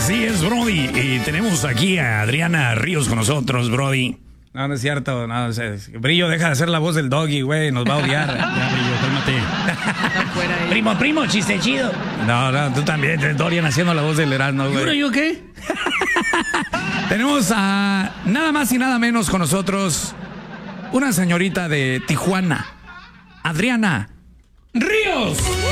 Así es, Brody. Y tenemos aquí a Adriana Ríos con nosotros, Brody. No, no es cierto. No, Brillo, deja de hacer la voz del doggy, güey. Nos va a odiar. Ya, Brillo, cálmate. Primo, chiste chido. No, tú también, Dorian, haciendo la voz del Erasmo, güey. ¿Yo qué? Tenemos a nada más y nada menos con nosotros una señorita de Tijuana, Adriana Ríos.